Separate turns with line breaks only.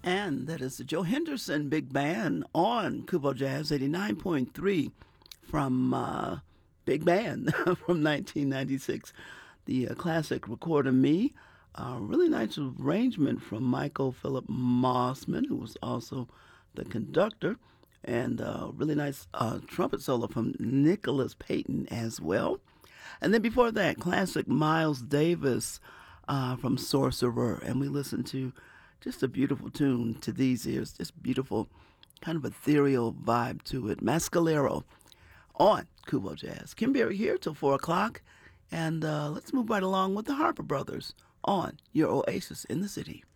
And that is the Joe Henderson Big Band on Kubo Jazz 89.3 from Big Band from 1996. The classic Recorder Me. Really nice arrangement from Michael Philip Mossman, who was also the conductor. And really nice trumpet solo from Nicholas Payton as well. And then before that, classic Miles Davis from Sorcerer. And we listened to just a beautiful tune to these ears, just beautiful, kind of ethereal vibe to it. Mascalero on Kubo Jazz. Kim Berry here till 4 o'clock. And let's move right along with the Harper Brothers on your Oasis in the City.